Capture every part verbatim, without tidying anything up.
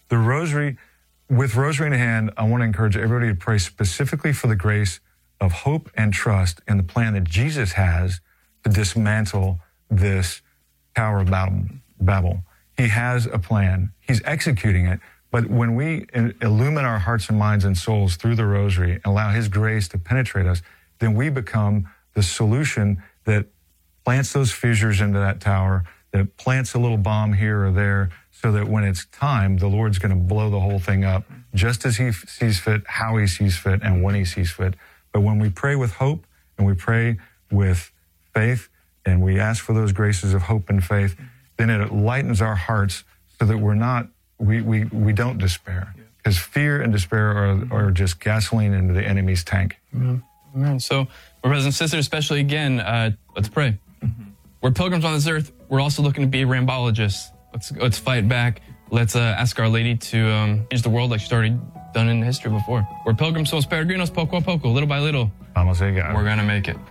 The rosary, with rosary in hand, I want to encourage everybody to pray specifically for the grace of hope and trust in the plan that Jesus has to dismantle this Tower of Babel. He has a plan. He's executing it. But when we illumine our hearts and minds and souls through the rosary and allow his grace to penetrate us, then we become the solution that plants those fissures into that tower, that plants a little bomb here or there, so that when it's time, the Lord's going to blow the whole thing up, just as he sees fit, how he sees fit, and when he sees fit. But when we pray with hope and we pray with faith and we ask for those graces of hope and faith, then it lightens our hearts so that we're not, we, we, we don't despair. Because fear and despair are, are just gasoline into the enemy's tank. Amen. Amen. So, my brothers and sisters, especially again, uh, let's pray. Mm-hmm. We're pilgrims on this earth. We're also looking to be rambologists. Let's let's fight back. Let's uh, ask Our Lady to um, change the world like she's already done in history before. We're pilgrims, somos peregrinos, poco a poco, little by little. Vamos a llegar. We're going to make it.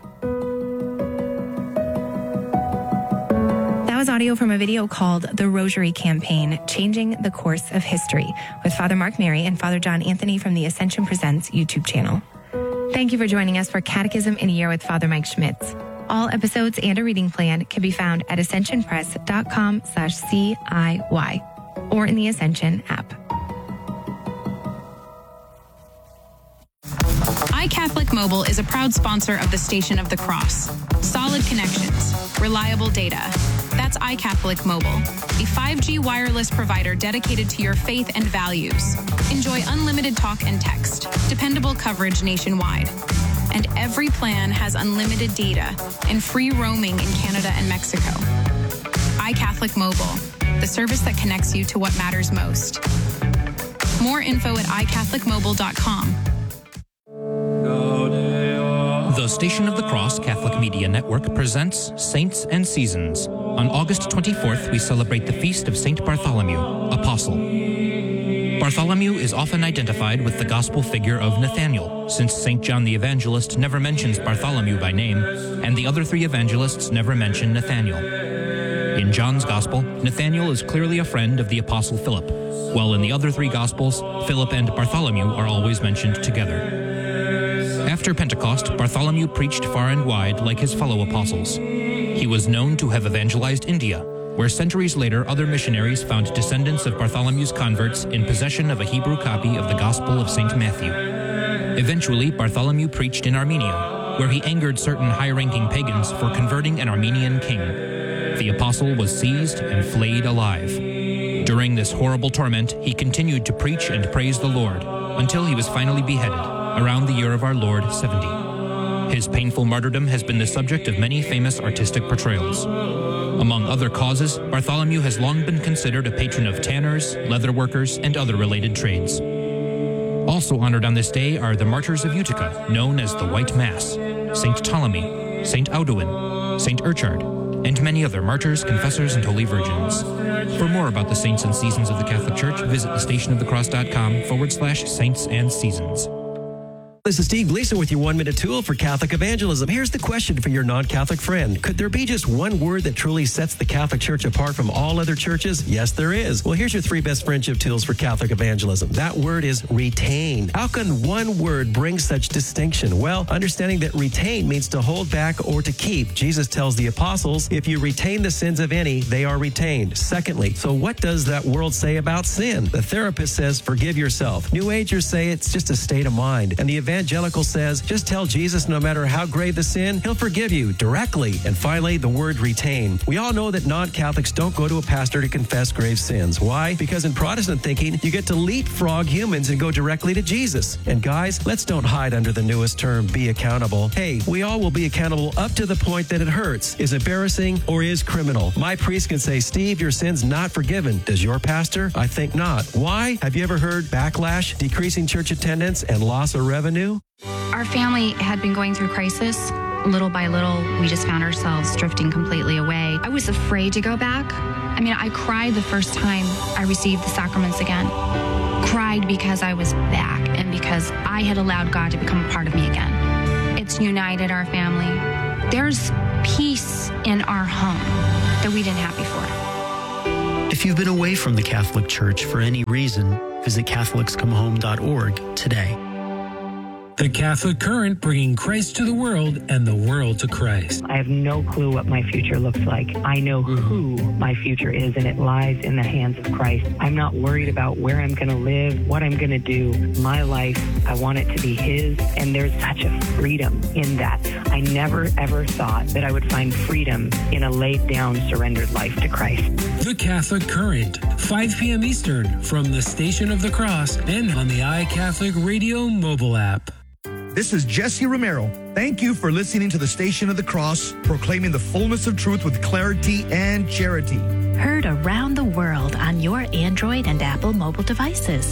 That was audio from a video called The Rosary Campaign, Changing the Course of History, with Father Mark Mary and Father John Anthony from the Ascension Presents YouTube channel. Thank you for joining us for Catechism in a Year with Father Mike Schmitz. All episodes and a reading plan can be found at ascensionpress.com slash CIY or in the Ascension app. iCatholic Mobile is a proud sponsor of the Station of the Cross. Solid connections, reliable data. That's iCatholic Mobile, a five G wireless provider dedicated to your faith and values. Enjoy unlimited talk and text, dependable coverage nationwide. And every plan has unlimited data and free roaming in Canada and Mexico. iCatholic Mobile, the service that connects you to what matters most. More info at i catholic mobile dot com. The Station of the Cross Catholic Media Network presents Saints and Seasons. On August twenty-fourth, we celebrate the feast of Saint Bartholomew, Apostle. Bartholomew is often identified with the gospel figure of Nathaniel, since Saint John the Evangelist never mentions Bartholomew by name, and the other three evangelists never mention Nathaniel. In John's gospel, Nathaniel is clearly a friend of the Apostle Philip, while in the other three gospels, Philip and Bartholomew are always mentioned together. After Pentecost, Bartholomew preached far and wide like his fellow apostles. He was known to have evangelized India, where centuries later other missionaries found descendants of Bartholomew's converts in possession of a Hebrew copy of the Gospel of Saint Matthew. Eventually, Bartholomew preached in Armenia, where he angered certain high-ranking pagans for converting an Armenian king. The apostle was seized and flayed alive. During this horrible torment, he continued to preach and praise the Lord until he was finally beheaded, around the year of our Lord, seventy. His painful martyrdom has been the subject of many famous artistic portrayals. Among other causes, Bartholomew has long been considered a patron of tanners, leatherworkers, and other related trades. Also honored on this day are the martyrs of Utica, known as the White Mass, Saint Ptolemy, Saint Audouin, Saint Urchard, and many other martyrs, confessors, and holy virgins. For more about the saints and seasons of the Catholic Church, visit thestationofthecross.com forward slash saints and seasons. This is Steve Gleason with your one-minute tool for Catholic evangelism. Here's the question for your non-Catholic friend. Could there be just one word that truly sets the Catholic Church apart from all other churches? Yes, there is. Well, here's your three best friendship tools for Catholic evangelism. That word is retain. How can one word bring such distinction? Well, understanding that retain means to hold back or to keep. Jesus tells the apostles, if you retain the sins of any, they are retained. Secondly, so what does that world say about sin? The therapist says, forgive yourself. New Agers say it's just a state of mind. And the evangelical Evangelical says, just tell Jesus no matter how grave the sin, he'll forgive you directly. And finally, the word retain. We all know that non-Catholics don't go to a pastor to confess grave sins. Why? Because in Protestant thinking, you get to leapfrog humans and go directly to Jesus. And guys, let's don't hide under the newest term, be accountable. Hey, we all will be accountable up to the point that it hurts, is embarrassing, or is criminal. My priest can say, Steve, your sin's not forgiven. Does your pastor? I think not. Why? Have you ever heard backlash, decreasing church attendance, and loss of revenue? Our family had been going through crisis. Little by little, we just found ourselves drifting completely away. I was afraid to go back. I mean, I cried the first time I received the sacraments again. Cried because I was back and because I had allowed God to become a part of me again. It's united our family. There's peace in our home that we didn't have before. If you've been away from the Catholic Church for any reason, visit Catholics Come Home dot org today. The Catholic Current, bringing Christ to the world and the world to Christ. I have no clue what my future looks like. I know who my future is, and it lies in the hands of Christ. I'm not worried about where I'm going to live, what I'm going to do. My life, I want it to be His, and there's such a freedom in that. I never, ever thought that I would find freedom in a laid-down, surrendered life to Christ. The Catholic Current, five p.m. Eastern, from the Station of the Cross and on the iCatholic Radio mobile app. This is Jesse Romero. Thank you for listening to the Station of the Cross, proclaiming the fullness of truth with clarity and charity. Heard around the world on your Android and Apple mobile devices.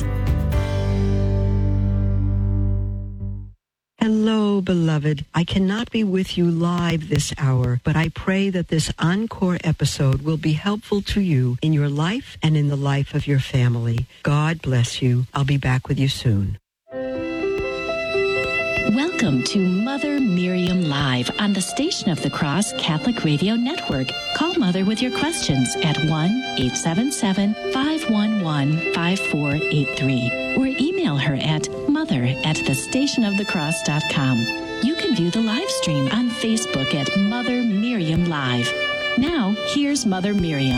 Hello, beloved. I cannot be with you live this hour, but I pray that this encore episode will be helpful to you in your life and in the life of your family. God bless you. I'll be back with you soon. Welcome to Mother Miriam Live on the Station of the Cross Catholic Radio Network. Call Mother with your questions at one eight seven seven, five one one, five four eight three or email her at mother at the station of the cross dot com. You can view the live stream on Facebook at Mother Miriam Live. Now, here's Mother Miriam.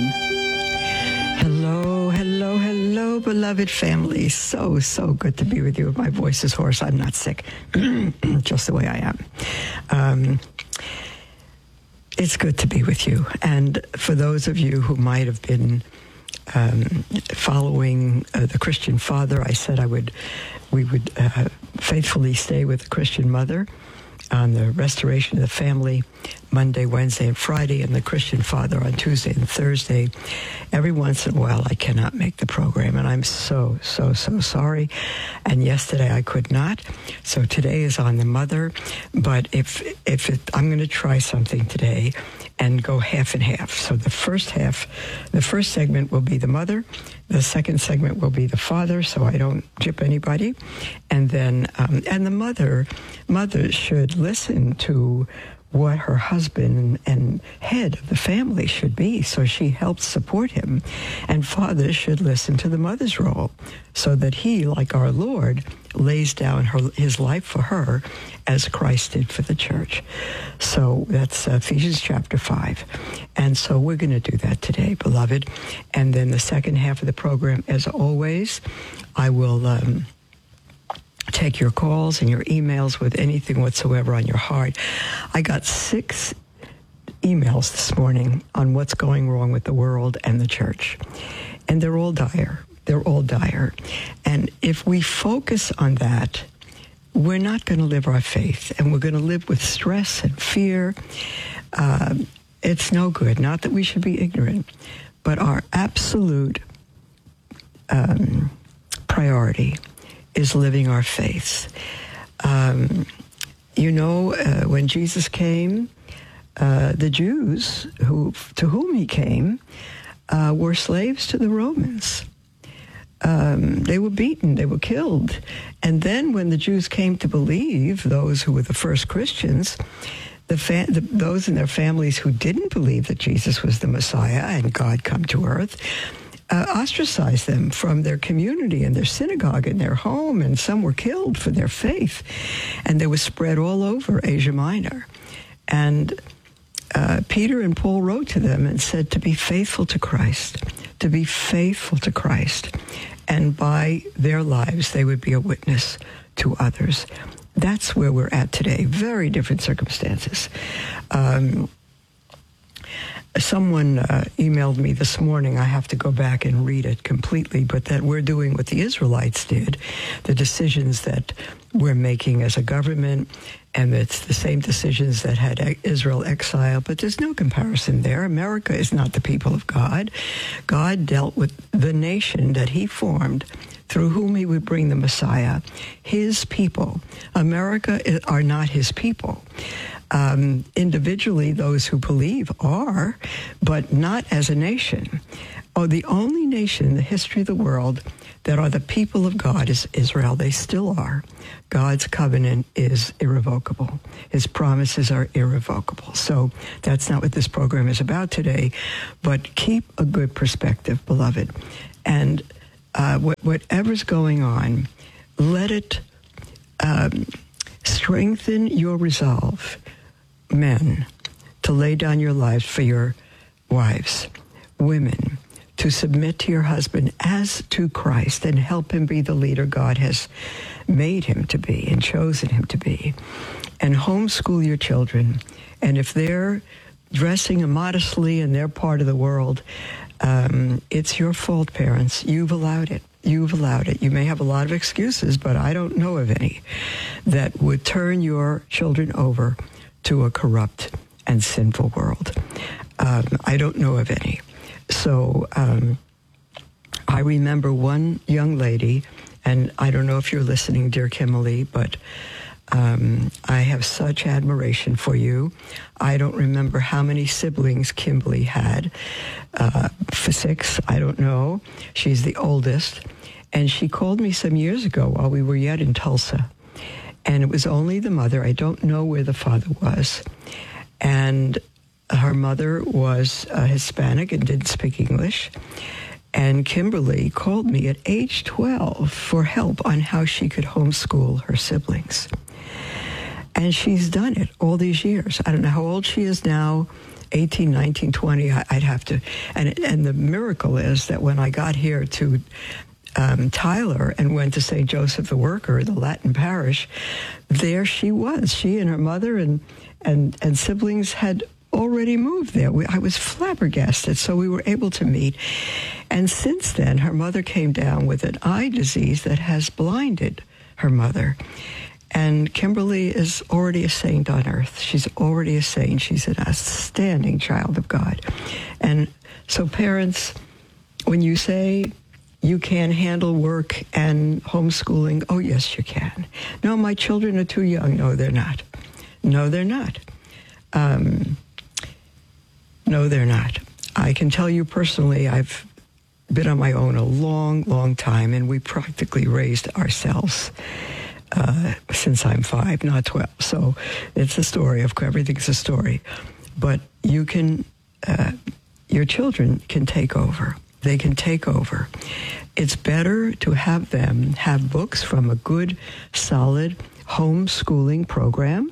Hello, hello, hello, beloved family. So, so good to be with you. My voice is hoarse. I'm not sick. Just the way I am. Um, it's good to be with you. And for those of you who might have been um, following uh, the Christian Father, I said I would, we would uh, faithfully stay with the Christian Mother on the restoration of the family Monday, Wednesday, and Friday, and the Christian Father on Tuesday and Thursday. Every once in a while, I cannot make the program, and I'm so, so, so sorry. And yesterday I could not, so today is on the Mother. But if if it, I'm going to try something today and go half and half. So the first half, the first segment will be the Mother. The second segment will be the Father, so I don't jip anybody. And then, um, and the mother, mother should listen to what her husband and head of the family should be, so she helps support him. And father should listen to the mother's role, so that he, like our Lord, lays down her, his life for her as Christ did for the church. So that's Ephesians chapter five. And so we're going to do that today, beloved. And then the second half of the program, as always, I will um, take your calls and your emails with anything whatsoever on your heart. I got six emails this morning on what's going wrong with the world and the church. And they're all dire. They're all dire. And if we focus on that, we're not going to live our faith, and we're going to live with stress and fear. Uh, it's no good. Not that we should be ignorant, but our absolute um, priority is living our faith. Um, you know, uh, when Jesus came, uh, the Jews who to whom he came uh, were slaves to the Romans. Um, they were beaten, they were killed. And then when the Jews came to believe, those who were the first Christians, the, fa- the those in their families who didn't believe that Jesus was the Messiah and God come to earth, uh, ostracized them from their community and their synagogue and their home, and some were killed for their faith. And they were spread all over Asia Minor. And uh, Peter and Paul wrote to them and said to be faithful to Christ, to be faithful to Christ. And by their lives, they would be a witness to others. That's where we're at today. Very different circumstances. Um, someone uh, emailed me this morning. I have to go back and read it completely, but that we're doing what the Israelites did, the decisions that we're making as a government, and it's the same decisions that had Israel exiled, but there's no comparison there. America is not the people of God. God dealt with the nation that he formed, through whom he would bring the Messiah, his people. America are not his people. Um, individually, those who believe are, but not as a nation. Oh, the only nation in the history of the world that are the people of God is Israel. They still are. God's covenant is irrevocable. His promises are irrevocable. So that's not what this program is about today, but keep a good perspective, beloved. And uh, wh- whatever's going on, let it um, strengthen your resolve, men, to lay down your lives for your wives, women, to submit to your husband as to Christ and help him be the leader God has made him to be and chosen him to be. And homeschool your children. And if they're dressing immodestly in their part of the world, um, it's your fault, parents. You've allowed it. You've allowed it. You may have a lot of excuses, but I don't know of any that would turn your children over to a corrupt and sinful world. Um, I don't know of any. So um, I remember one young lady, and I don't know if you're listening, dear Kimberly, but um, I have such admiration for you. I don't remember how many siblings Kimberly had. Uh, for six, I don't know. She's the oldest. And she called me some years ago while we were yet in Tulsa. And it was only the mother. I don't know where the father was. And her mother was uh, Hispanic and didn't speak English. And Kimberly called me at age twelve for help on how she could homeschool her siblings. And she's done it all these years. I don't know how old she is now, eighteen, nineteen, twenty. I, I'd have to. And, and the miracle is that when I got here to um, Tyler and went to Saint Joseph the Worker, the Latin parish, there she was. She and her mother and, and, and siblings had already moved there. We, I was flabbergasted, so we were able to meet. And since then, her mother came down with an eye disease that has blinded her mother. And Kimberly is already a saint on earth. She's already a saint. She's an outstanding child of God. And so parents, when you say you can't handle work and homeschooling, oh, yes, you can. No, my children are too young. No, they're not. No, they're not. Um, no, they're not. I can tell you personally, I've been on my own a long, long time, and we practically raised ourselves uh, since I'm five, not twelve. So it's a story. Of course, everything's a story. But you can, uh, your children can take over. They can take over. It's better to have them have books from a good, solid homeschooling program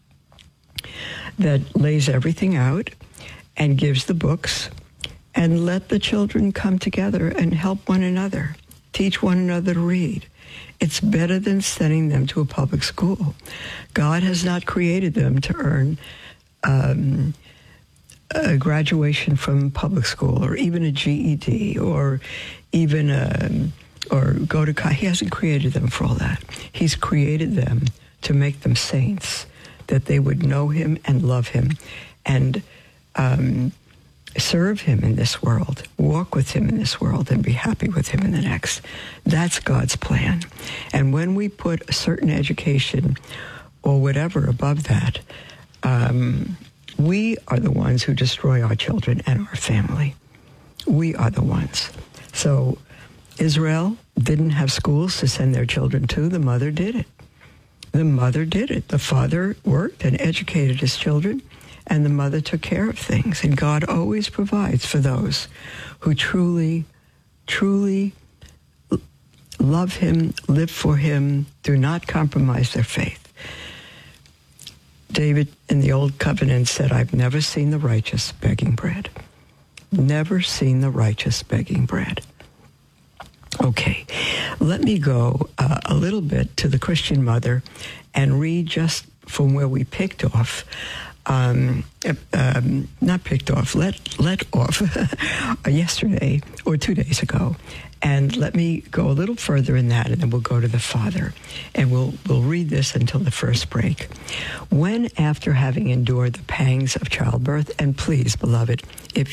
that lays everything out and gives the books, and let the children come together and help one another, teach one another to read. It's better than sending them to a public school. God has not created them to earn um, a graduation from public school, or even a G E D, or even a, or go to college. He hasn't created them for all that. He's created them to make them saints, that they would know him and love him and um, serve him in this world, walk with him in this world, and be happy with him in the next. That's God's plan. And when we put a certain education or whatever above that, um, we are the ones who destroy our children and our family. We are the ones. So Israel didn't have schools to send their children to. The mother did it. The mother did it. The father worked and educated his children, and the mother took care of things. And God always provides for those who truly, truly love him, live for him, do not compromise their faith. David in the Old Covenant said, I've never seen the righteous begging bread. Never seen the righteous begging bread. Okay, let me go uh, a little bit to the Christian mother and read just from where we picked off. Um, um, not picked off, let let off yesterday or two days ago. And let me go a little further in that, and then we'll go to the Father. And we'll we'll read this until the first break. When, after having endured the pangs of childbirth, and please, beloved, if you're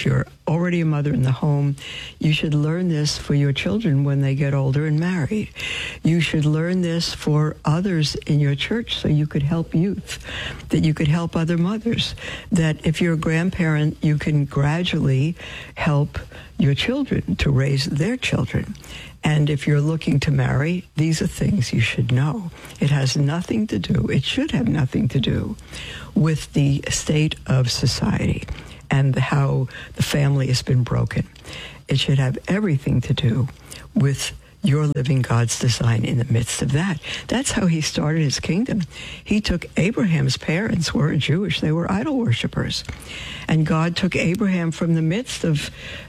already a mother in the home, you should learn this for your children when they get older and married. You should learn this for others in your church so you could help youth, that you could help other mothers, that if you're a grandparent, you can gradually help your children to raise their children. And if you're looking to marry, these are things you should know. It has nothing to do, it should have nothing to do with the state of society and how the family has been broken. It should have everything to do with your living God's design in the midst of that. That's how he started his kingdom. He took Abraham's parents, weren't Jewish, they were idol worshipers. And God took Abraham from the midst of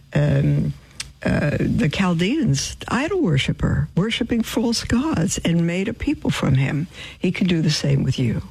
um, uh, the Chaldeans, idol worshiper, worshiping false gods, and made a people from him. He could do the same with you.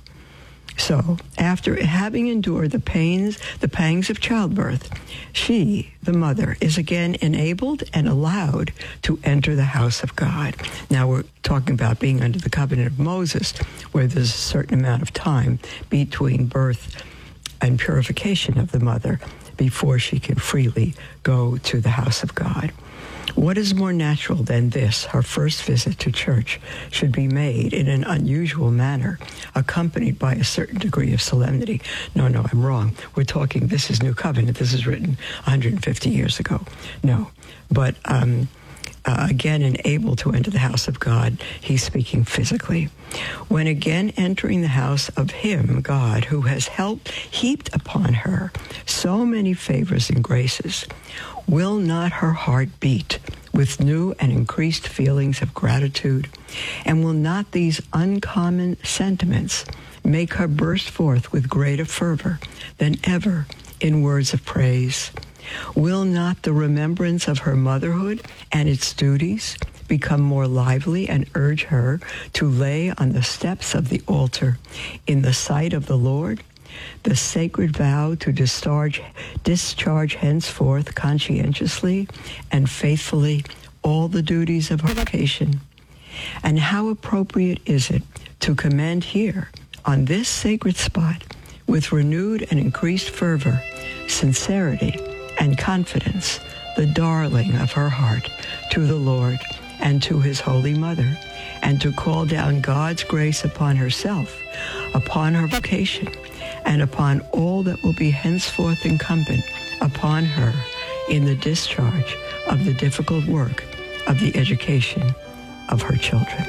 So, after having endured the pains, the pangs of childbirth, she, the mother, is again enabled and allowed to enter the house of God. Now, we're talking about being under the covenant of Moses, where there's a certain amount of time between birth and purification of the mother before she can freely go to the house of God. What is more natural than this? Her first visit to church should be made in an unusual manner, accompanied by a certain degree of solemnity. No, no, I'm wrong. We're talking, this is New Covenant. This is written one hundred fifty years ago. No, but um, uh, again, and able to enter the house of God, he's speaking physically. When again entering the house of him, God, who has helped heaped upon her so many favors and graces, will not her heart beat with new and increased feelings of gratitude? And will not these uncommon sentiments make her burst forth with greater fervor than ever in words of praise? Will not the remembrance of her motherhood and its duties become more lively and urge her to lay on the steps of the altar in the sight of the Lord the sacred vow to discharge, discharge henceforth conscientiously and faithfully all the duties of her vocation? And how appropriate is it to commend here, on this sacred spot, with renewed and increased fervor, sincerity, and confidence, the darling of her heart to the Lord and to his Holy Mother, and to call down God's grace upon herself, upon her vocation, and upon all that will be henceforth incumbent upon her in the discharge of the difficult work of the education of her children.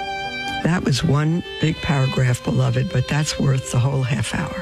That was one big paragraph, beloved, but that's worth the whole half hour.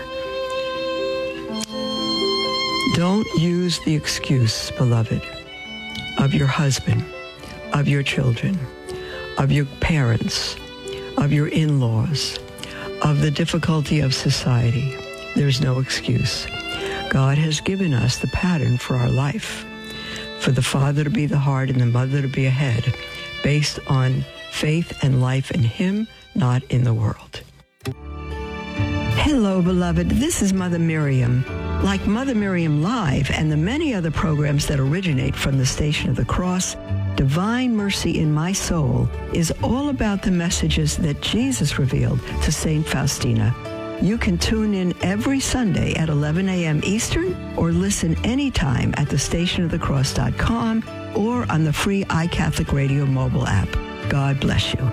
Don't use the excuse, beloved, of your husband, of your children, of your parents, of your in-laws, of the difficulty of society. There's no excuse. God has given us the pattern for our life, for the father to be the heart and the mother to be a head, based on faith and life in him, not in the world. Hello, beloved. This is Mother Miriam. Like Mother Miriam Live and the many other programs that originate from the Station of the Cross, Divine Mercy in My Soul is all about the messages that Jesus revealed to Saint Faustina. You can tune in every Sunday at eleven a.m. Eastern or listen anytime at the station of the cross dot com or on the free iCatholic Radio mobile app. God bless you.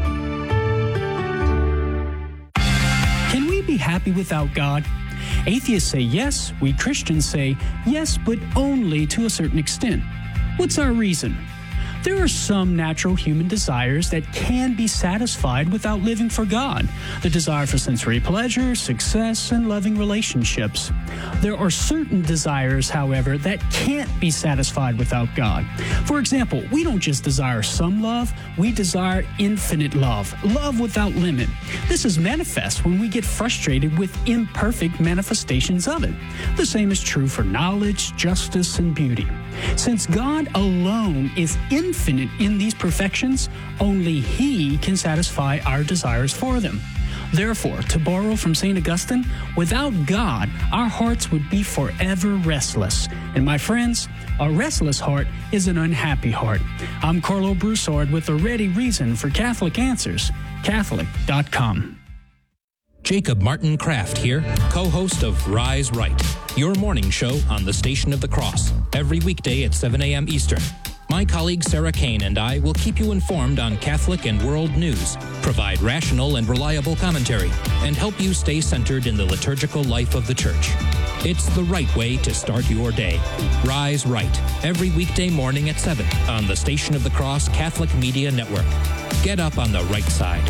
Can we be happy without God? Atheists say yes, we Christians say yes, but only to a certain extent. What's our reason? There are some natural human desires that can be satisfied without living for God. The desire for sensory pleasure, success, and loving relationships. There are certain desires, however, that can't be satisfied without God. For example, we don't just desire some love, we desire infinite love, love without limit. This is manifest when we get frustrated with imperfect manifestations of it. The same is true for knowledge, justice, and beauty. Since God alone is infinite in these perfections, only He can satisfy our desires for them. Therefore, to borrow from Saint Augustine, without God, our hearts would be forever restless. And my friends, a restless heart is an unhappy heart. I'm Carlo Broussard with a ready reason for Catholic Answers, Catholic dot com. Jacob Martin Kraft here, co-host of Rise Right, your morning show on the Station of the Cross, every weekday at seven a.m. Eastern. My colleague Sarah Kane and I will keep you informed on Catholic and world news, provide rational and reliable commentary, and help you stay centered in the liturgical life of the Church. It's the right way to start your day. Rise Right, every weekday morning at seven on the Station of the Cross Catholic Media Network. Get up on the right side.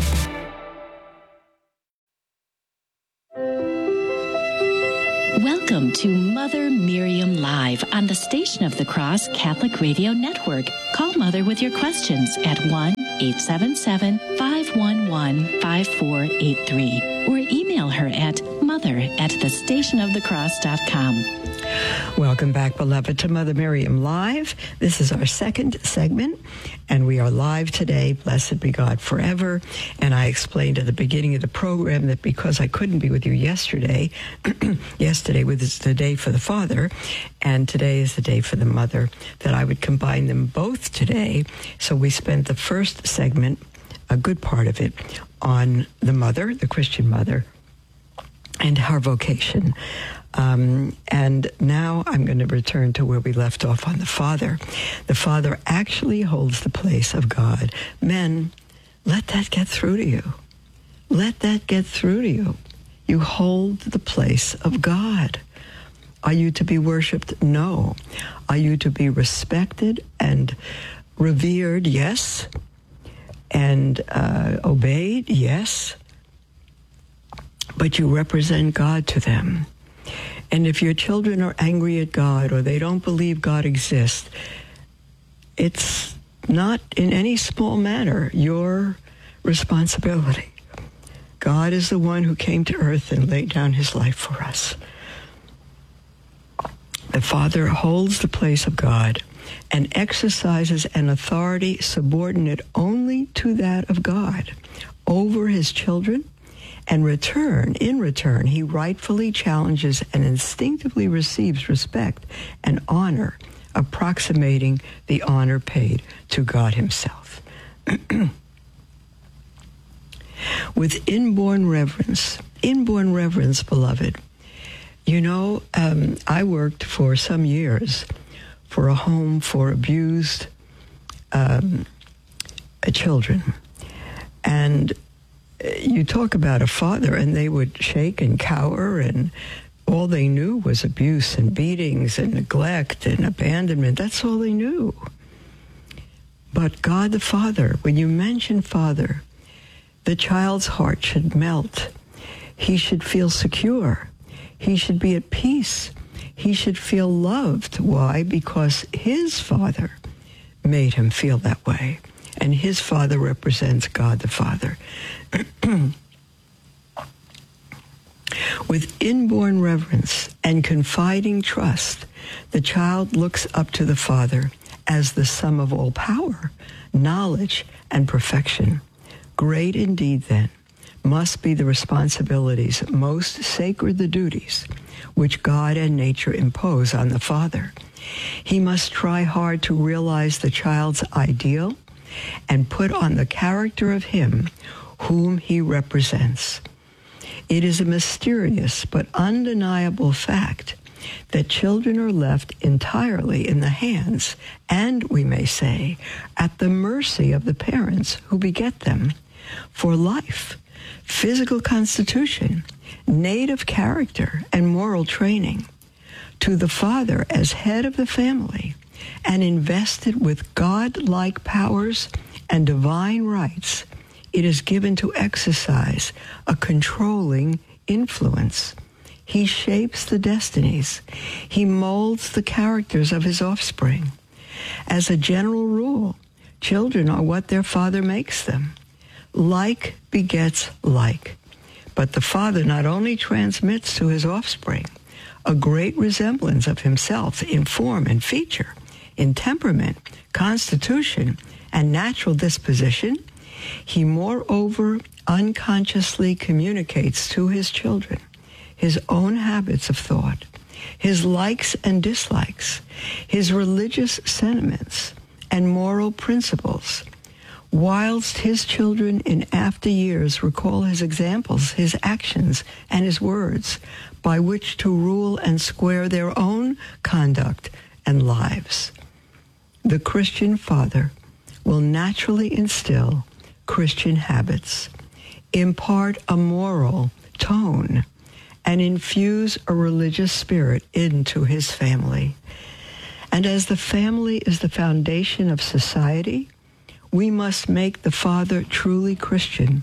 Welcome to Mother Miriam Live on the Station of the Cross Catholic Radio Network. Call Mother with your questions at one eight seven seven, five one one, five four eight three or email her at mother at the station of the cross dot com. Welcome back, beloved, to Mother Miriam Live. This is our second segment, and we are live today. Blessed be God forever. And I explained at the beginning of the program that because I couldn't be with you yesterday, yesterday was the day for the Father, and today is the day for the Mother, that I would combine them both today. So we spent the first segment, a good part of it, on the Mother, the Christian Mother, and her vocation. Um, and now I'm going to return to where we left off on the Father. The Father actually holds the place of God. Men, let that get through to you. Let that get through to you. You hold the place of God. Are you to be worshipped? No. Are you to be respected and revered? Yes. And uh, obeyed? Yes. But you represent God to them. And if your children are angry at God or they don't believe God exists, it's not in any small manner your responsibility. God is the one who came to earth and laid down his life for us. The Father holds the place of God and exercises an authority subordinate only to that of God over his children. And return, in return, he rightfully challenges and instinctively receives respect and honor, approximating the honor paid to God himself. With inborn reverence, inborn reverence, beloved. You know, um, I worked for some years for a home for abused um, children. And you talk about a father, and they would shake and cower, and all they knew was abuse and beatings and neglect and abandonment. That's all they knew. But God the Father, when you mention Father, the child's heart should melt. He should feel secure. He should be at peace. He should feel loved. Why? Because his Father made him feel that way. And his Father represents God the Father. With inborn reverence and confiding trust, the child looks up to the Father as the sum of all power, knowledge, and perfection. Great indeed, then, must be the responsibilities, most sacred the duties, which God and nature impose on the Father. He must try hard to realize the child's ideal and put on the character of him whom he represents. It is a mysterious but undeniable fact that children are left entirely in the hands, and we may say, at the mercy of the parents who beget them, for life, physical constitution, native character, and moral training. To the Father as head of the family and invested with God-like powers and divine rights, it is given to exercise a controlling influence. He shapes the destinies. He molds the characters of his offspring. As a general rule, children are what their father makes them. Like begets like. But the Father not only transmits to his offspring a great resemblance of himself in form and feature, in temperament, constitution, and natural disposition, he moreover unconsciously communicates to his children his own habits of thought, his likes and dislikes, his religious sentiments and moral principles. whilst his children in after years recall his examples, his actions, and his words by which to rule and square their own conduct and lives. The Christian father will naturally instill Christian habits, impart a moral tone, and infuse a religious spirit into his family. And as the family is the foundation of society, we must make the father truly Christian.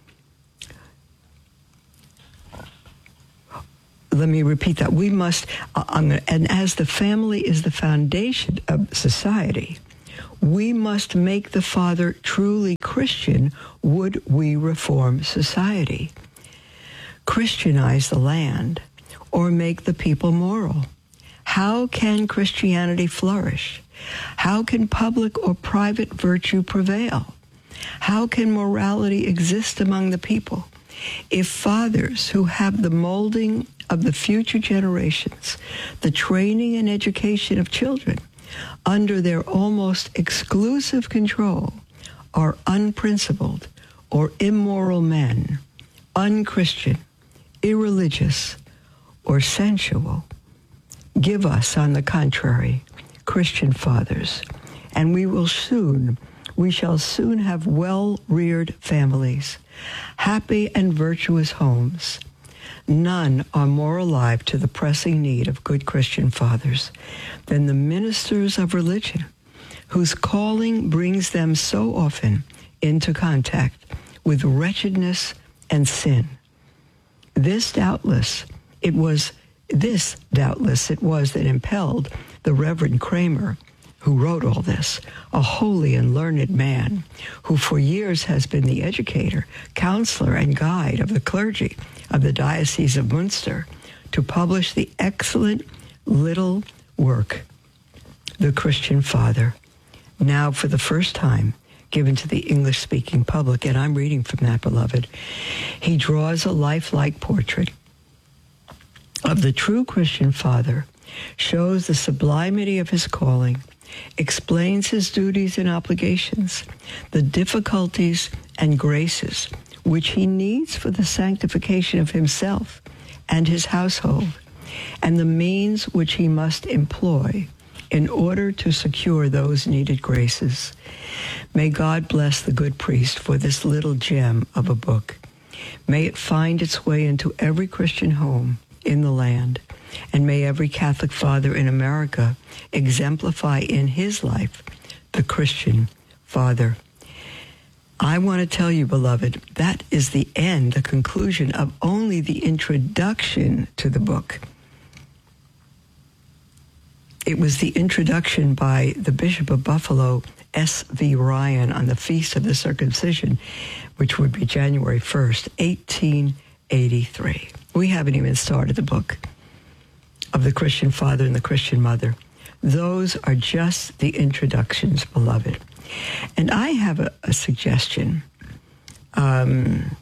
Let me repeat that. We must, uh, and as the family is the foundation of society, we must make the father truly Christian would we reform society, Christianize the land, or make the people moral. How can Christianity flourish? How can public or private virtue prevail? How can morality exist among the people if fathers who have the molding of the future generations, the training and education of children, under their almost exclusive control, are unprincipled or immoral men, unchristian, irreligious, or sensual? Give us, on the contrary, Christian fathers, and we will soon, we shall soon have well-reared families, happy and virtuous homes. None are more alive to the pressing need of good Christian fathers than the ministers of religion, whose calling brings them so often into contact with wretchedness and sin. This doubtless, it was this doubtless it was that impelled the Reverend Kramer, who wrote all this, a holy and learned man who for years has been the educator, counselor, and guide of the clergy of the Diocese of Munster, to publish the excellent little work, The Christian Father, now for the first time given to the English-speaking public, and I'm reading from that, beloved. He draws a lifelike portrait of the true Christian father, shows the sublimity of his calling, explains his duties and obligations, the difficulties and graces which he needs for the sanctification of himself and his household, and the means which he must employ in order to secure those needed graces. May God bless the good priest for this little gem of a book. May it find its way into every Christian home in the land, and may every Catholic father in America exemplify in his life the Christian father. I want to tell you, beloved, that is the end, the conclusion of only the introduction to the book. It was the introduction by the Bishop of Buffalo, S V Ryan, on the Feast of the Circumcision, which would be January first, eighteen eighty-three. We haven't even started the book of the Christian father and the Christian mother. Those are just the introductions, beloved. And I have a, a suggestion um,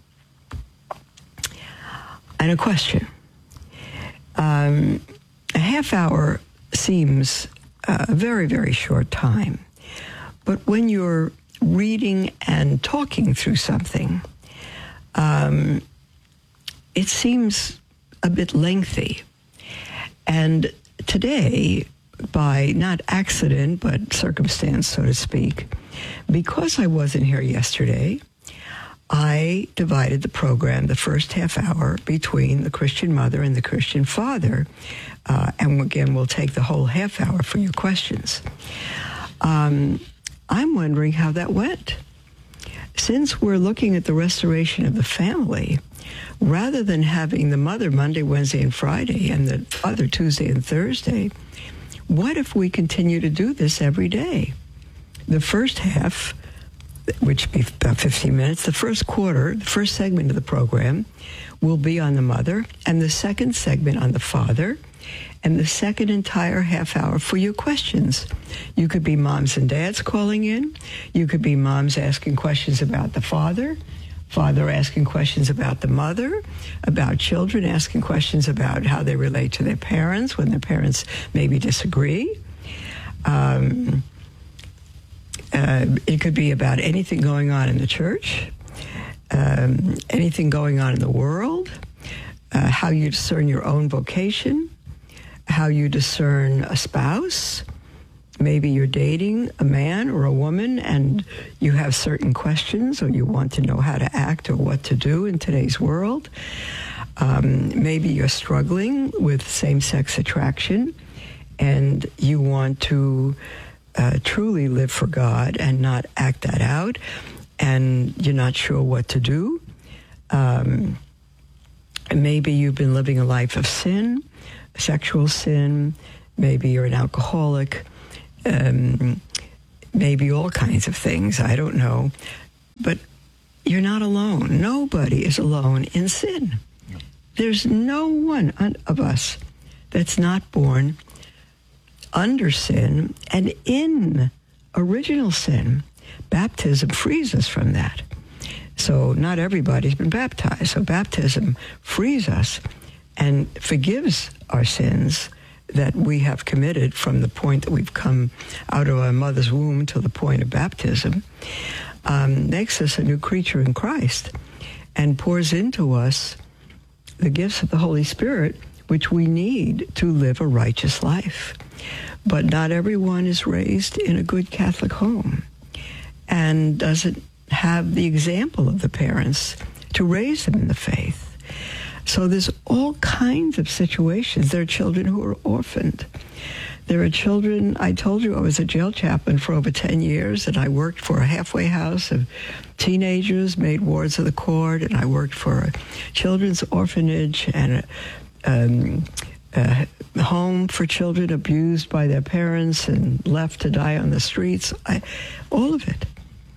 and a question. Um, a half hour seems a very, very short time. But when you're reading and talking through something, um, it seems a bit lengthy. And today, by not accident, but circumstance, so to speak, because I wasn't here yesterday, I divided the program, the first half hour, between the Christian mother and the Christian father. Uh, and again, we'll take the whole half hour for your questions. Um, I'm wondering how that went. Since we're looking at the restoration of the family, rather than having the mother Monday, Wednesday, and Friday, and the father Tuesday and Thursday, what if we continue to do this every day? The first half, which would be about fifteen minutes, the first quarter, the first segment of the program will be on the mother, and the second segment on the father, and the second entire half hour for your questions. You could be moms and dads calling in. You could be moms asking questions about the father, father asking questions about the mother, about children asking questions about how they relate to their parents when their parents maybe disagree. Um, Uh, it could be about anything going on in the church, um, anything going on in the world, uh, how you discern your own vocation, how you discern a spouse. Maybe you're dating a man or a woman and you have certain questions, or you want to know how to act or what to do in today's world. Um, maybe you're struggling with same-sex attraction and you want to uh, truly live for God and not act that out, and you're not sure what to do. Um, maybe you've been living a life of sin, sexual sin. Maybe you're an alcoholic. Um, maybe all kinds of things. I don't know. But you're not alone. Nobody is alone in sin. There's no one of us that's not born under sin and in original sin. Baptism frees us from that. So not everybody's been baptized. So baptism frees us and forgives our sins that we have committed from the point that we've come out of our mother's womb to the point of baptism, um, makes us a new creature in Christ and pours into us the gifts of the Holy Spirit, which we need to live a righteous life. But not everyone is raised in a good Catholic home and doesn't have the example of the parents to raise them in the faith. So there's all kinds of situations. There are children who are orphaned. There are children, I told you I was a jail chaplain for over ten years, and I worked for a halfway house of teenagers, made wards of the court, and I worked for a children's orphanage and a, um, a home for children abused by their parents and left to die on the streets. I, all of it.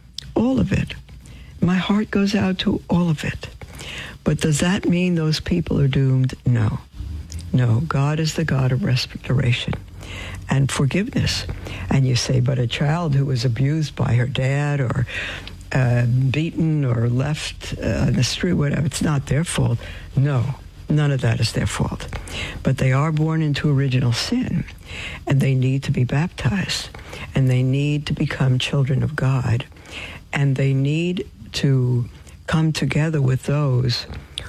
All of it. My heart goes out to all of it. But does that mean those people are doomed? No. No. God is the God of restoration and forgiveness. And you say, but a child who was abused by her dad or uh, beaten or left uh, on the street, whatever, it's not their fault. No. None of that is their fault. But they are born into original sin, and they need to be baptized, and they need to become children of God, and they need to come together with those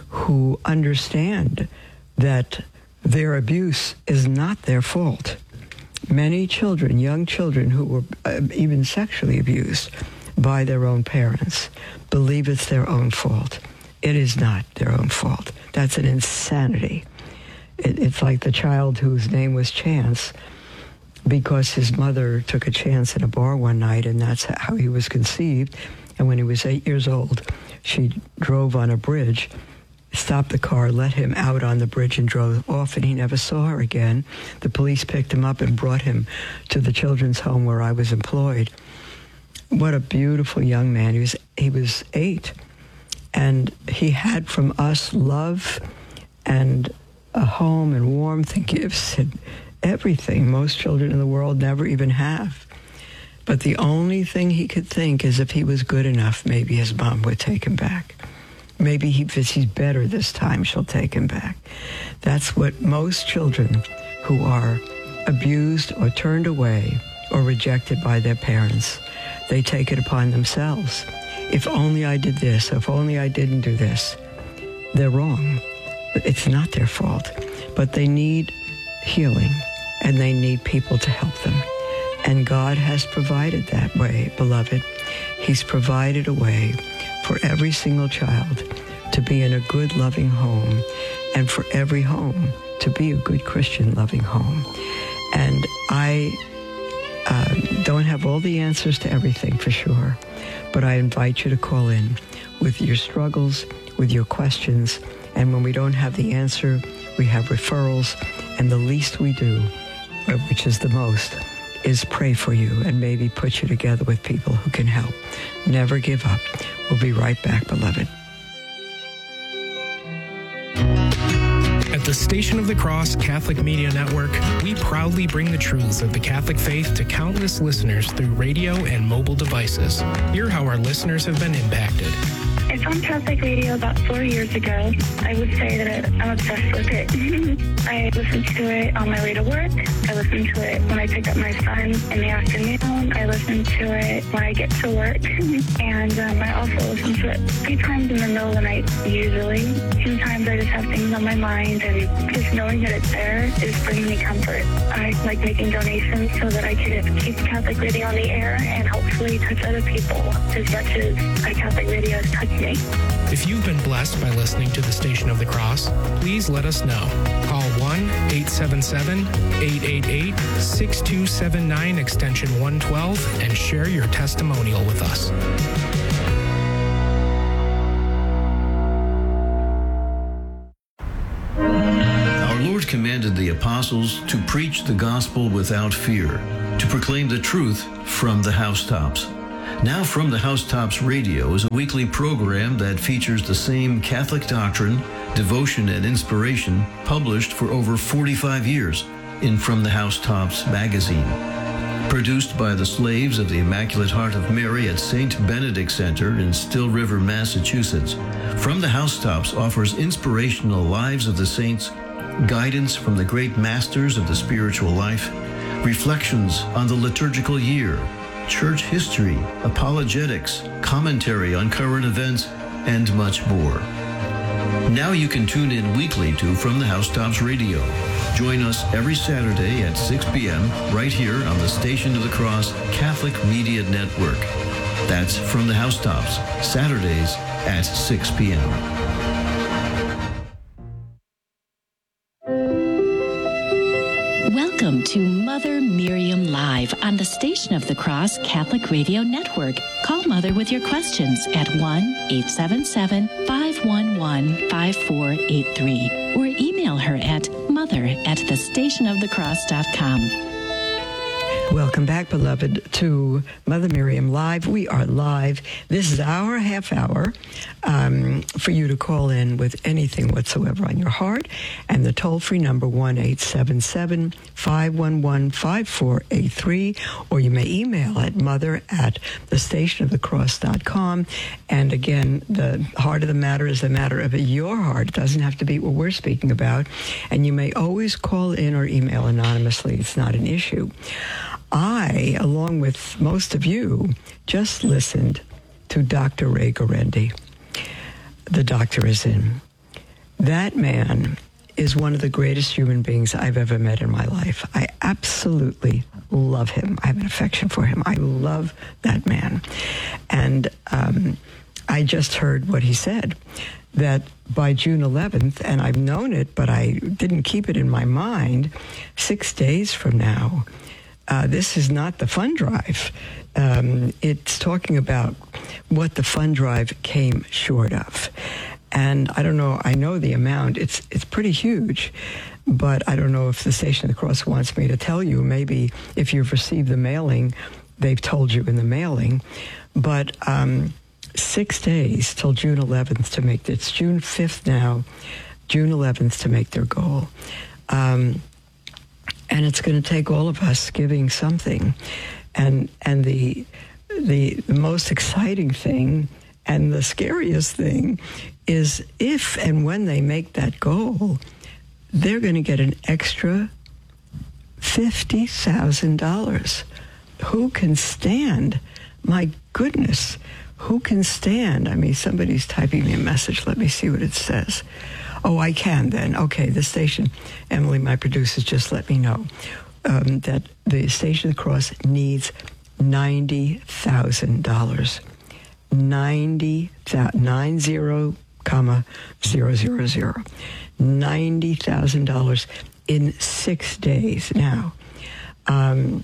who understand that their abuse is not their fault. Many children, young children who were uh, even sexually abused by their own parents, believe it's their own fault. It is not their own fault. That's an insanity. It, it's like the child whose name was Chance because his mother took a chance in a bar one night, and that's how he was conceived. And when he was eight years old, she drove on a bridge, stopped the car, let him out on the bridge, and drove off, and he never saw her again. The police picked him up and brought him to the children's home where I was employed. What a beautiful young man. He was, he was eight. And he had from us love and a home and warmth and gifts and everything most children in the world never even have. But the only thing he could think is if he was good enough, maybe his mom would take him back. Maybe he, if he's better this time, she'll take him back. That's what most children who are abused or turned away or rejected by their parents, they take it upon themselves. If only I did this, if only I didn't do this. They're wrong. It's not their fault. But they need healing, and they need people to help them. And God has provided that way, beloved. He's provided a way for every single child to be in a good, loving home, and for every home to be a good Christian, loving home. And I uh, don't have all the answers to everything, for sure. But I invite you to call in with your struggles, with your questions. And when we don't have the answer, we have referrals. And the least we do, which is the most, is pray for you and maybe put you together with people who can help. Never give up. We'll be right back, beloved. At the Station of the Cross Catholic Media Network, we proudly bring the truths of the Catholic faith to countless listeners through radio and mobile devices. Hear how our listeners have been impacted. It's found Catholic radio about four years ago. I would say that I'm obsessed with it. I listen to it on my way to work. I listen to it when I pick up my son in the afternoon. I listen to it when I get to work. And um, I also listen to it three times in the middle of the night, usually. Sometimes I just have things on my mind, and just knowing that it's there is bringing me comfort. I like making donations so that I can keep Catholic radio on the air and hopefully touch other people as much as my Catholic radio has touched me. If you've been blessed by listening to the Station of the Cross, please let us know. Call one eight seven seven, eight eight eight, six two seven nine extension one twelve and share your testimonial with us. Our Lord commanded the apostles to preach the gospel without fear, to proclaim the truth from the housetops. Now From the Housetops Radio is a weekly program that features the same Catholic doctrine, devotion, and inspiration published for over forty-five years in From the Housetops magazine. Produced by the slaves of the Immaculate Heart of Mary at Saint Benedict Center in Still River, Massachusetts, From the Housetops offers inspirational lives of the saints, guidance from the great masters of the spiritual life, reflections on the liturgical year, church history, apologetics, commentary on current events, and much more. Now you can tune in weekly to From the Housetops Radio. Join us every Saturday at six p.m. right here on the Station of the Cross Catholic Media Network. That's From the Housetops, Saturdays at six p.m. Welcome to Mother Miriam Live on the Station of the Cross Catholic Radio Network. Call Mother with your questions at one eight seven seven, five one one, five four eight three or email her at mother at the station of the cross dot com. Welcome back, beloved, to Mother Miriam Live. We are live. This is our half hour um, for you to call in with anything whatsoever on your heart. And the toll-free number, one eight seven seven, five one one, five four eight three. Or you may email at mother at the station of the cross dot com. And again, the heart of the matter is the matter of your heart. It doesn't have to be what we're speaking about. And you may always call in or email anonymously. It's not an issue. I, along with most of you, just listened to Doctor Ray Guarendi. The doctor is in. That man is one of the greatest human beings I've ever met in my life. I absolutely love him. I have an affection for him. I love that man. And um, I just heard what he said, that by June eleventh, and I've known it, but I didn't keep it in my mind, six days from now, Uh, this is not the fund drive. Um, it's talking about what the fund drive came short of. And I don't know, I know the amount. It's it's pretty huge, but I don't know if the Station of the Cross wants me to tell you. Maybe if you've received the mailing, they've told you in the mailing. But um, six days till June eleventh to make, it's June fifth now, June eleventh to make their goal. Um And it's going to take all of us giving something. And and the, the the most exciting thing and the scariest thing is if and when they make that goal, they're going to get an extra fifty thousand dollars. Who can stand? My goodness, who can stand? I mean, somebody's typing me a message. Let me see what it says. Oh, I can then. Okay, the station, Emily, my producer, just let me know um, that the Station of the Cross needs ninety thousand dollars. ninety thousand, nine zero, comma, zero, zero, zero. ninety thousand dollars in six days. Now, um,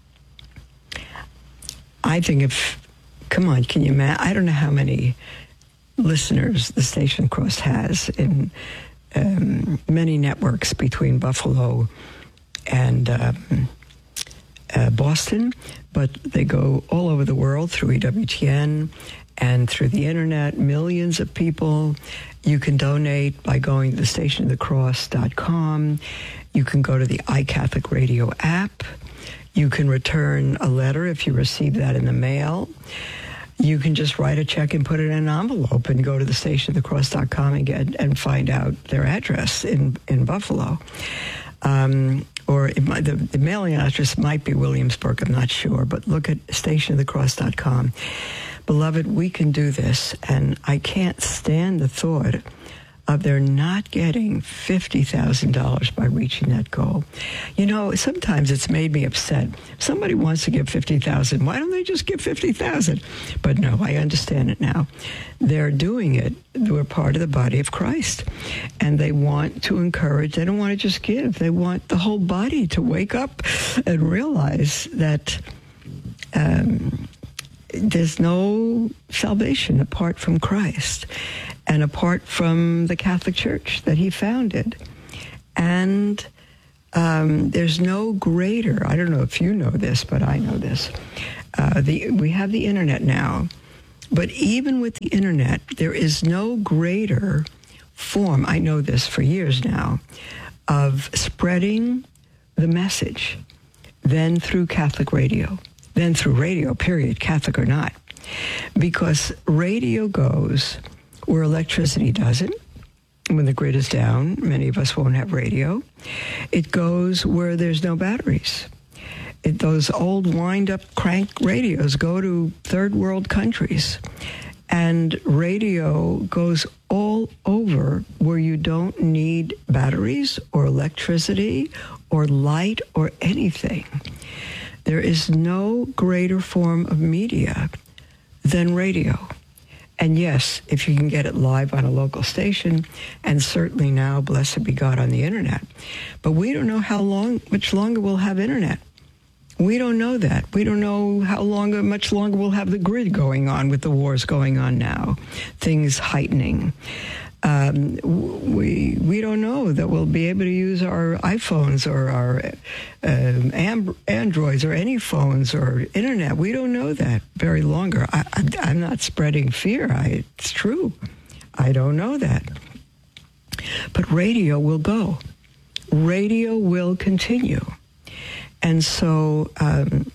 I think if, come on, can you imagine? I don't know how many listeners the Station of the Cross has in um, many networks between Buffalo and um, uh, Boston, but they go all over the world through E W T N and through the internet, millions of people. You can donate by going to the station of the cross dot com. You can go to the iCatholic Radio app. You can return a letter if you receive that in the mail. you can just write a check and put it in an envelope and go to the station of the cross dot com and get and find out their address in, in Buffalo. Um, or it might, the, the mailing address might be Williamsburg, I'm not sure, but look at station of the cross dot com. Beloved, we can do this, and I can't stand the thought of their not getting fifty thousand dollars by reaching that goal. You know, sometimes it's made me upset. If somebody wants to give fifty thousand dollars, why don't they just give fifty thousand dollars? But no, I understand it now. They're doing it. We're part of the body of Christ. And they want to encourage, they don't want to just give. They want the whole body to wake up and realize that um, there's no salvation apart from Christ and apart from the Catholic Church that he founded. And um, there's no greater, I don't know if you know this, but I know this. Uh, the, we have the internet now, but even with the internet, there is no greater form, I know this for years now, of spreading the message than through Catholic radio, than through radio, period, Catholic or not. Because radio goes where electricity doesn't. When the grid is down, many of us won't have radio. It goes where there's no batteries. It, those old wind-up crank radios go to third world countries. And radio goes all over where you don't need batteries or electricity or light or anything. There is no greater form of media than radio. And yes, if you can get it live on a local station, and certainly now, blessed be God, on the internet. But we don't know how long, much longer we'll have internet. We don't know that. We don't know how long, much longer we'll have the grid going on with the wars going on now, things heightening. Um, we we don't know that we'll be able to use our iPhones or our um, Am- Androids or any phones or internet. We don't know that very longer. I, I, I'm not spreading fear. I, it's true. I don't know that. But radio will go. Radio will continue. And so um,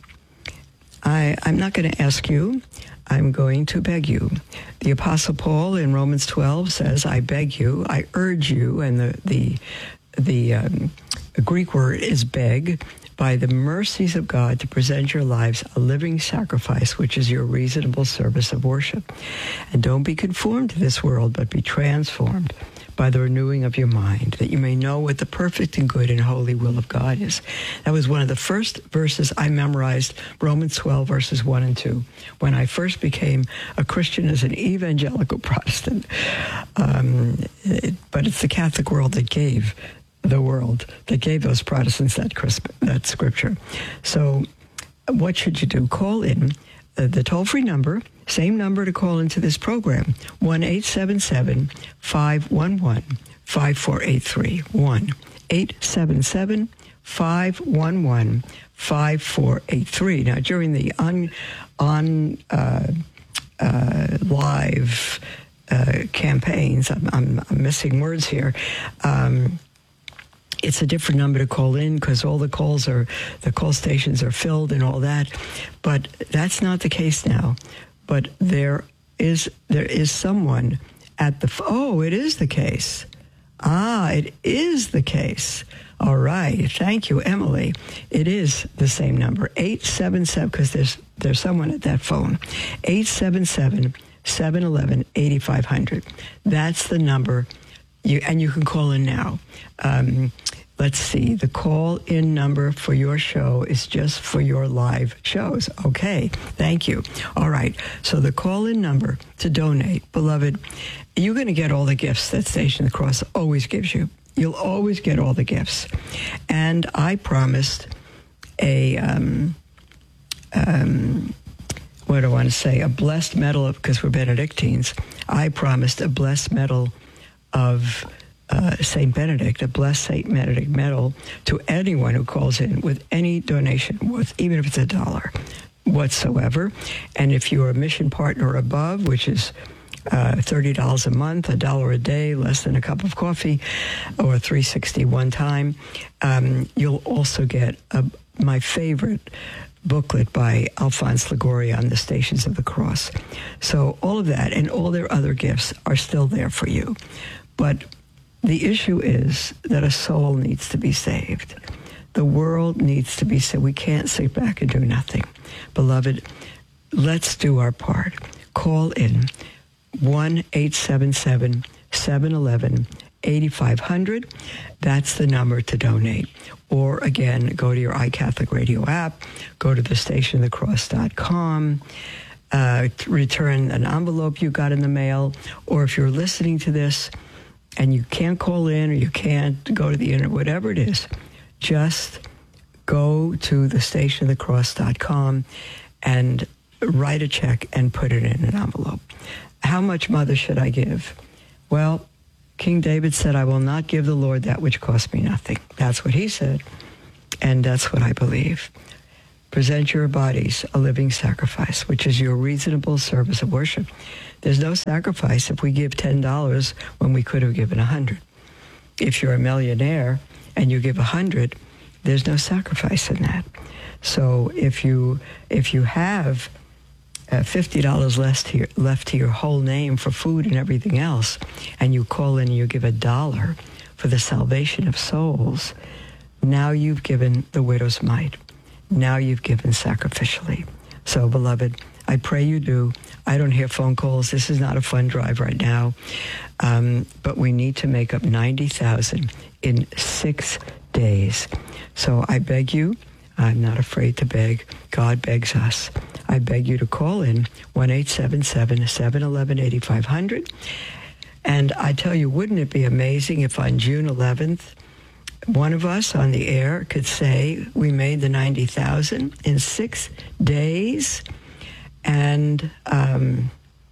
I, I'm not going to ask you. I'm going to beg you. The Apostle Paul in Romans twelve says, I beg you, I urge you, and the the, the um, Greek word is beg, by the mercies of God to present your lives a living sacrifice, which is your reasonable service of worship. And don't be conformed to this world, but be transformed by the renewing of your mind, that you may know what the perfect and good and holy will of God is. That was one of the first verses I memorized, Romans twelve, verses one and two, when I first became a Christian as an evangelical Protestant. Um, it, but it's the Catholic world that gave the world, that gave those Protestants that, crisp, that scripture. So what should you do? Call in uh, the toll-free number, same number to call into this program, one eight seven seven, five one one, five four eight three, one eight seven seven, five one one, five four eight three. Now, during the on, on uh, uh, live uh, campaigns, I'm, I'm, I'm missing words here, um, it's a different number to call in because all the calls are, the call stations are filled and all that. But that's not the case now. But there is there is someone at the, oh, it is the case. Ah, it is the case. All right. Thank you, Emily. It is the same number, eight seven seven, because there's, there's someone at that phone, eight seven seven, seven one one, eight five zero zero. That's the number, you, and you can call in now. Um, Let's see, the call-in number for your show is just for your live shows. Okay, thank you. All right, so the call-in number to donate, beloved, you're going to get all the gifts that Station of the Cross always gives you. You'll always get all the gifts. And I promised a, um, um, what do I want to say, a blessed medal, because we're Benedictines, I promised a blessed medal of Uh, Saint Benedict, a blessed Saint Benedict medal to anyone who calls in with any donation, with, even if it's a dollar whatsoever. And if you're a mission partner above, which is uh, thirty dollars a month, a dollar a day, less than a cup of coffee, or three hundred sixty one time, um, you'll also get a, my favorite booklet by Alphonse Liguori on the Stations of the Cross. So all of that and all their other gifts are still there for you. But the issue is that a soul needs to be saved. The world needs to be saved. We can't sit back and do nothing. Beloved, let's do our part. Call in one eight seven seven, seven one one, eight five zero zero. That's the number to donate. Or again, go to your iCatholic Radio app, go to the station of the cross dot com, uh, return an envelope you got in the mail, or if you're listening to this and you can't call in or you can't go to the internet, whatever it is, just go to the station of the cross dot com and write a check and put it in an envelope. How much, Mother, should I give? Well, King David said, I will not give the Lord that which cost me nothing. That's what he said, and that's what I believe. Present your bodies a living sacrifice, which is your reasonable service of worship. There's no sacrifice if we give ten dollars when we could have given one hundred dollars. If you're a millionaire and you give one hundred dollars, there's no sacrifice in that. So if you if you have Uh, fifty dollars left to, your, left to your whole name for food and everything else, and you call in and you give a dollar for the salvation of souls, now you've given the widow's mite. Now you've given sacrificially. So, beloved, I pray you do. I don't hear phone calls. This is not a fun drive right now. Um, but we need to make up ninety thousand in six days. So I beg you, I'm not afraid to beg. God begs us. I beg you to call in one eight seven seven, seven one one, eight five zero zero. And I tell you, wouldn't it be amazing if on June eleventh, one of us on the air could say we made the ninety thousand in six days, and um,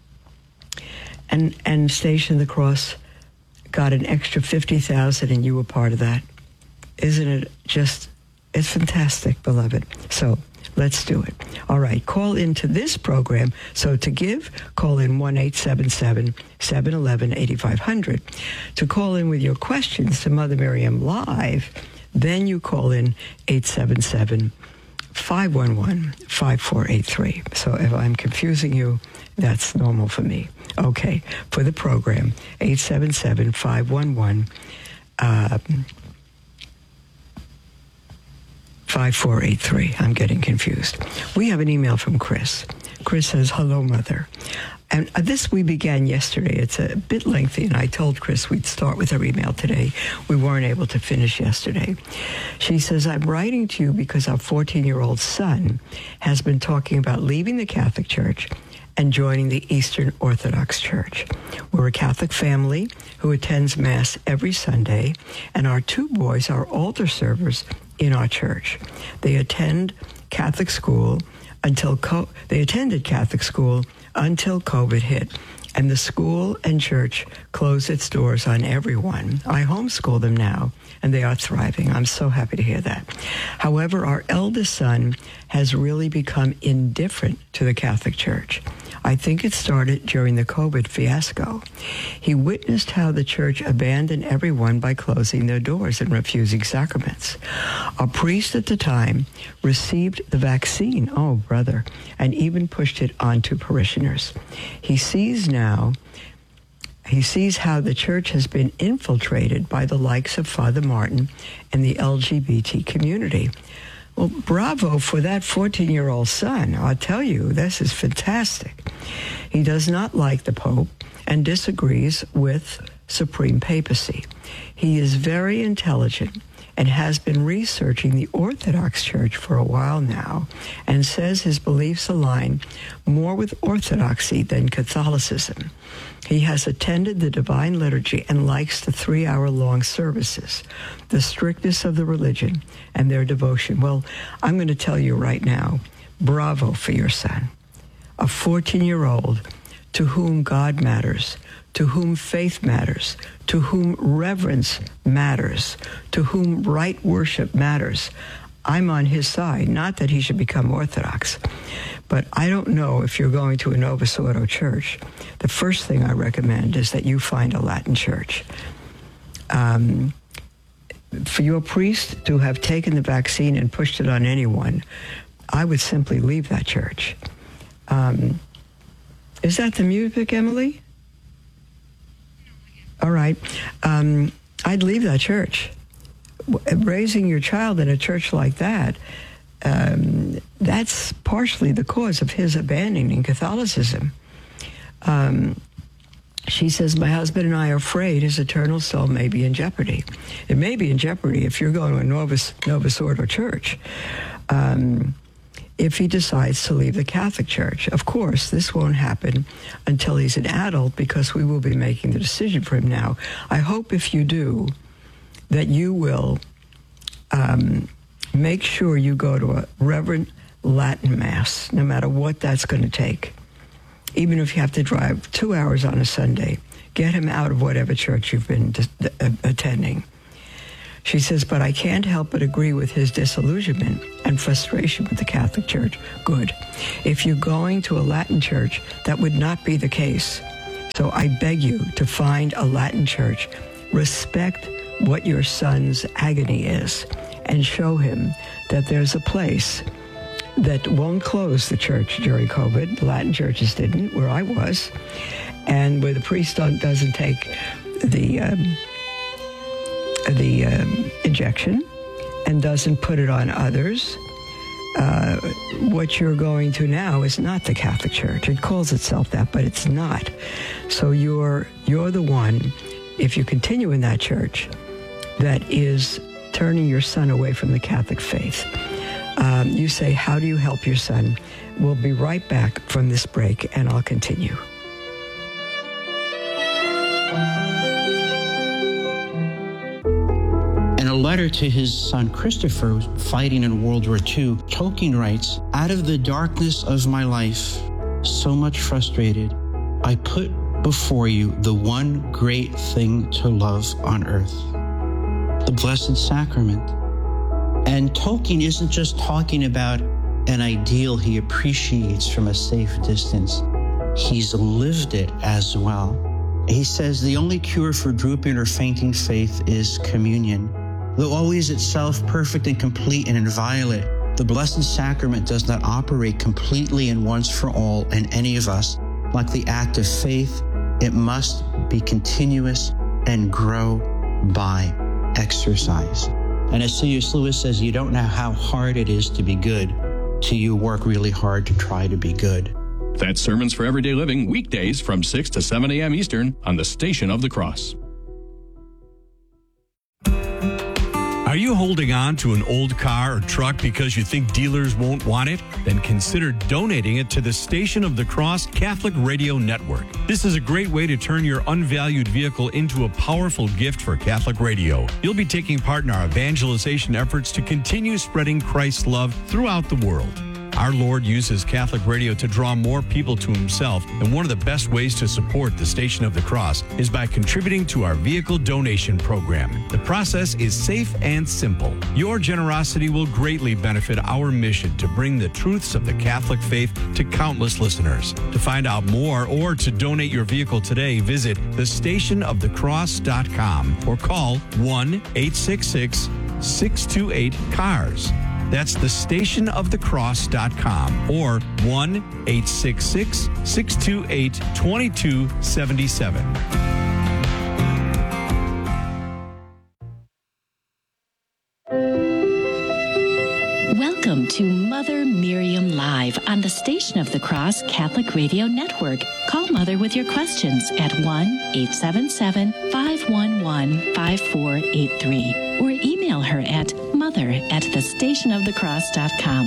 and and Station of the Cross got an extra fifty thousand, and you were part of that. Isn't it just? It's fantastic, beloved. So let's do it. All right, call into this program. So to give, call in one eight seven seven, seven one one, eight five zero zero. To call in with your questions to Mother Miriam live, then you call in eight seven seven, five one one, five four eight three. So if I'm confusing you, that's normal for me. Okay, for the program, eight seven seven, five one one, uh, five four eight three. I'm getting confused. We have an email from Chris. Chris says, hello, Mother. And this we began yesterday. It's a bit lengthy, and I told Chris we'd start with our email today. We weren't able to finish yesterday. She says, I'm writing to you because our fourteen-year-old son has been talking about leaving the Catholic Church and joining the Eastern Orthodox Church. We're a Catholic family who attends Mass every Sunday, and our two boys are altar servers in our church. They attend Catholic school until co- they attended Catholic school until COVID hit, and the school and church closed its doors on everyone. I homeschool them now, and they are thriving. I'm so happy to hear that. However, our eldest son has really become indifferent to the Catholic Church. I think it started during the COVID fiasco. He witnessed how the church abandoned everyone by closing their doors and refusing sacraments. A priest at the time received the vaccine, oh brother, and even pushed it onto parishioners. He sees now, he sees how the church has been infiltrated by the likes of Father Martin and the L G B T community. Well, bravo for that fourteen-year-old son. I'll tell you, this is fantastic. He does not like the Pope and disagrees with supreme papacy. He is very intelligent and has been researching the Orthodox Church for a while now and says his beliefs align more with Orthodoxy than Catholicism. He has attended the Divine Liturgy and likes the three-hour-long services, the strictness of the religion, and their devotion. Well, I'm going to tell you right now, bravo for your son, a fourteen-year-old to whom God matters, to whom faith matters, to whom reverence matters, to whom right worship matters. I'm on his side, not that he should become Orthodox, but I don't know if you're going to a Novus Ordo church. The first thing I recommend is that you find a Latin church. Um, for your priest to have taken the vaccine and pushed it on anyone, I would simply leave that church. Um, is that the music, Emily? All right. Um, I'd leave that church. Raising your child in a church like that, um, that's partially the cause of his abandoning Catholicism. Um, she says, my husband and I are afraid his eternal soul may be in jeopardy. It may be in jeopardy if you're going to a Novus, Novus Ordo church. Um, if he decides to leave the Catholic Church. Of course, this won't happen until he's an adult because we will be making the decision for him now. I hope if you do, that you will um, make sure you go to a Reverend Latin Mass, no matter what that's going to take. Even if you have to drive two hours on a Sunday, get him out of whatever church you've been d- d- attending. She says, but I can't help but agree with his disillusionment and frustration with the Catholic Church. Good. If you're going to a Latin church, that would not be the case. So I beg you to find a Latin church. Respect what your son's agony is and show him that there's a place that won't close the church during COVID. The Latin churches didn't, where I was, and where the priest doesn't take the um, the um, injection and doesn't put it on others. Uh, what you're going to now is not the Catholic Church. It calls itself that, but it's not. So you're you're the one, if you continue in that church, that is turning your son away from the Catholic faith. Um, you say, how do you help your son? We'll be right back from this break, and I'll continue. In a letter to his son Christopher, fighting in World War Two, Tolkien writes, out of the darkness of my life, so much frustrated, I put before you the one great thing to love on earth, the Blessed Sacrament. And Tolkien isn't just talking about an ideal he appreciates from a safe distance. He's lived it as well. He says the only cure for drooping or fainting faith is communion. Though always itself perfect and complete and inviolate, the Blessed Sacrament does not operate completely and once for all in any of us. Like the act of faith, it must be continuous and grow by exercise. And as C S Lewis says, you don't know how hard it is to be good till you work really hard to try to be good. That's Sermons for Everyday Living, weekdays from six to seven a.m. Eastern on the Station of the Cross. Are you holding on to an old car or truck because you think dealers won't want it? Then consider donating it to the Station of the Cross Catholic Radio Network. This is a great way to turn your unvalued vehicle into a powerful gift for Catholic radio. You'll be taking part in our evangelization efforts to continue spreading Christ's love throughout the world. Our Lord uses Catholic radio to draw more people to himself, and one of the best ways to support the Station of the Cross is by contributing to our vehicle donation program. The process is safe and simple. Your generosity will greatly benefit our mission to bring the truths of the Catholic faith to countless listeners. To find out more or to donate your vehicle today, visit the station of the cross dot com or call one eight six six, six two eight, C A R S. That's the station of the cross dot com or one eight six six, six two eight, two two seven seven. Welcome to Mother Miriam Live on the Station of the Cross Catholic Radio Network. Call Mother with your questions at one eight seven seven, five one one, five four eight three or email her at mother at the station of the cross dot com.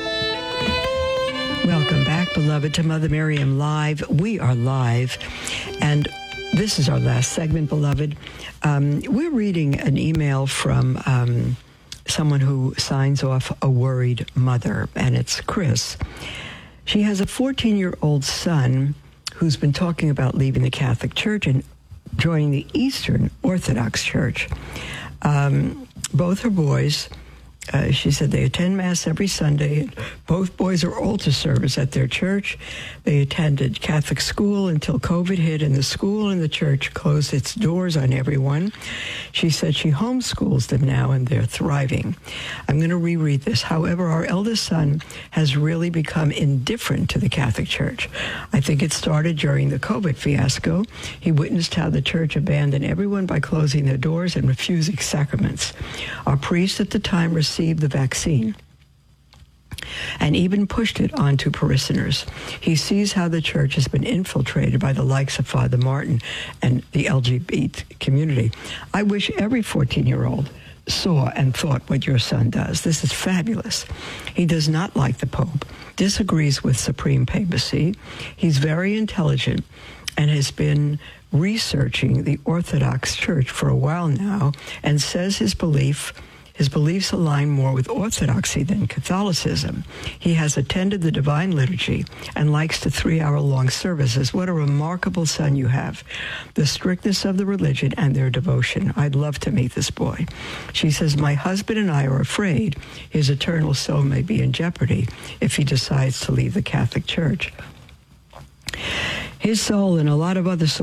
Welcome back, beloved, to Mother Miriam Live. We are live, and this is our last segment, beloved. Um, we're reading an email from um, someone who signs off a worried mother, and it's Chris. She has a fourteen-year-old son who's been talking about leaving the Catholic Church and joining the Eastern Orthodox Church. Um, both her boys Uh, she said they attend Mass every Sunday. Both boys are altar servers at their church. They attended Catholic school until COVID hit, and the school and the church closed its doors on everyone. She said she homeschools them now, and they're thriving. I'm going to reread this. However, our eldest son has really become indifferent to the Catholic Church. I think it started during the COVID fiasco. He witnessed how the church abandoned everyone by closing their doors and refusing sacraments. Our priest at the time received the vaccine and even pushed it onto parishioners. He sees how the church has been infiltrated by the likes of Father Martin and the L G B T community. I wish every fourteen-year-old saw and thought what your son does. This is fabulous. He does not like the Pope, disagrees with Supreme Papacy. He's very intelligent and has been researching the Orthodox Church for a while now, and says his belief His beliefs align more with Orthodoxy than Catholicism. He has attended the Divine Liturgy and likes the three-hour-long services. What a remarkable son you have. The strictness of the religion and their devotion. I'd love to meet this boy. She says, my husband and I are afraid his eternal soul may be in jeopardy if he decides to leave the Catholic Church. His soul and a lot of other souls